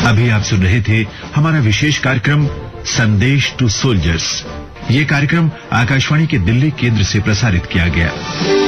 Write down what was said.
अभी आप सुन रहे थे हमारा विशेष कार्यक्रम संदेश टू सोल्जर्स। ये कार्यक्रम आकाशवाणी के दिल्ली केंद्र से प्रसारित किया गया।